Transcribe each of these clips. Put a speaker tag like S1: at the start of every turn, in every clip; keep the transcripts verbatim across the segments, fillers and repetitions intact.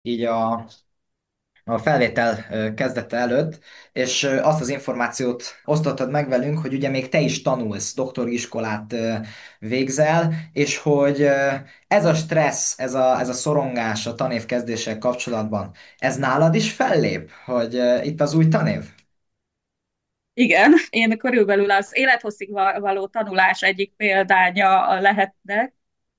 S1: így a, a felvétel ö, kezdete előtt, és ö, azt az információt osztottad meg velünk, hogy ugye még te is tanulsz, doktori iskolát ö, végzel, és hogy ö, ez a stressz, ez a, ez a szorongás a tanév kezdéssel kapcsolatban, ez nálad is fellép, hogy ö, itt az új tanév?
S2: Igen, én körülbelül az élethosszig va- való tanulás egyik példánya lehetnek,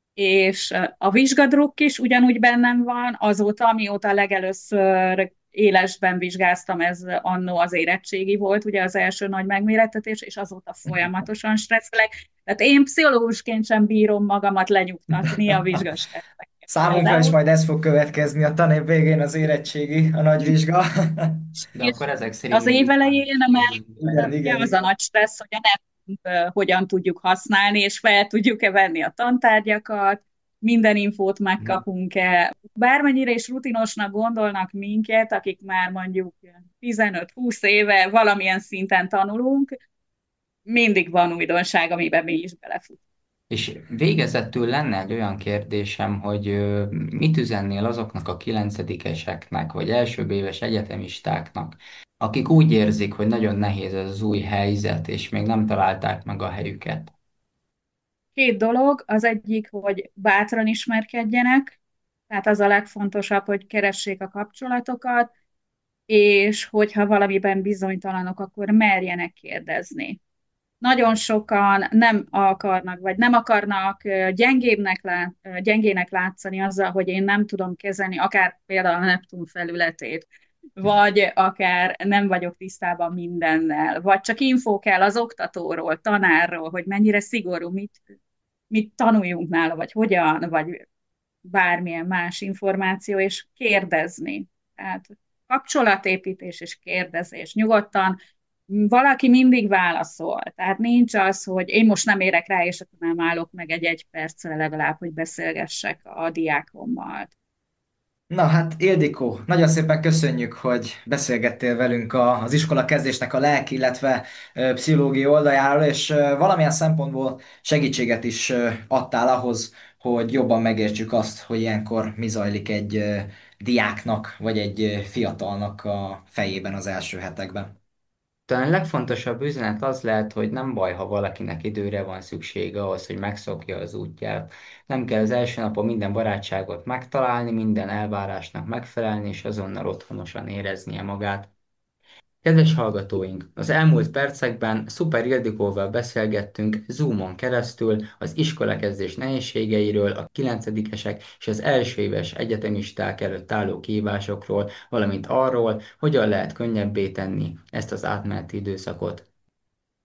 S2: és a vizsgadruk is ugyanúgy bennem van, azóta, amióta legelőször élesben vizsgáztam, ez annó az érettségi volt, ugye az első nagy megmérettetés, és azóta folyamatosan stresszelek. Tehát én pszichológusként sem bírom magamat lenyugtatni a vizsgastresszekkel
S1: Számunkra is
S2: például.
S1: majd ez fog következni a tanév végén az érettségi, a nagy vizsga.
S3: De
S2: És
S3: akkor ezek szerint
S2: az
S3: még
S2: év
S3: utána
S2: elején
S3: is
S2: meg
S1: Igen,
S2: ugye
S1: igen,
S2: az a
S1: igen.
S2: nagy stressz, hogy a netet ö, hogyan tudjuk használni, és fel tudjuk-e venni a tantárgyakat, minden infót
S3: Mhm.
S2: megkapunk-e. Bármennyire is rutinosnak gondolnak minket, akik már mondjuk tizenöt-húsz éve valamilyen szinten tanulunk, mindig van újdonság, amiben mi is belefut.
S3: És végezetül lenne egy olyan kérdésem, hogy ö, mit üzennél azoknak a kilencedikeseknek, vagy elsőbb éves egyetemistáknak, akik úgy érzik, hogy nagyon nehéz ez az új helyzet, és még nem találták meg a helyüket.
S2: Két dolog, az egyik, hogy bátran ismerkedjenek, tehát az a legfontosabb, hogy keressék a kapcsolatokat, és hogyha valamiben bizonytalanok, akkor merjenek kérdezni. Nagyon sokan nem akarnak, vagy nem akarnak ö, gyengébbnek lát, ö, gyengének látszani azzal, hogy én nem tudom kezelni, akár például a Neptun felületét, vagy akár nem vagyok tisztában mindennel, vagy csak infó kell az oktatóról, tanárról, hogy mennyire szigorú, mit, mit tanuljunk nála, vagy hogyan, vagy bármilyen más információ, és kérdezni. Tehát kapcsolatépítés és kérdezés. Nyugodtan valaki mindig válaszol. Tehát nincs az, hogy én most nem érek rá, és akkor nem állok meg egy egy perccel legalább, hogy beszélgessek a diákommal.
S1: Na hát, Ildikó, nagyon szépen köszönjük, hogy beszélgettél velünk a, az iskola kezdésnek a lelki, illetve ö, pszichológiai oldaláról, és ö, valamilyen szempontból segítséget is ö, adtál ahhoz, hogy jobban megértsük azt, hogy ilyenkor mi zajlik egy ö, diáknak, vagy egy ö, fiatalnak a fejében az első hetekben.
S3: Talán a legfontosabb üzenet az lehet, hogy nem baj, ha valakinek időre van szüksége ahhoz, hogy megszokja az útját. Nem kell az első napon minden barátságot megtalálni, minden elvárásnak megfelelni, és azonnal otthonosan éreznie magát. Kedves hallgatóink, az elmúlt percekben Szuper Ildikóval beszélgettünk Zoomon keresztül az iskolakezdés nehézségeiről, a kilencedikesek és az elsőéves egyetemisták előtt álló kihívásokról, valamint arról, hogyan lehet könnyebbé tenni ezt az átmeneti időszakot.